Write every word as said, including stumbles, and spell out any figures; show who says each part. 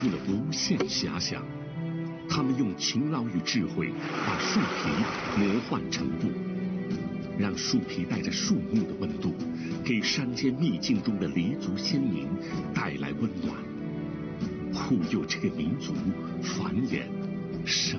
Speaker 1: 了无限遐想。他们用勤劳与智慧，把树皮磨换成布，让树皮带着树木的温度，给山间秘境中的黎族先民带来温暖，护佑这个民族繁衍生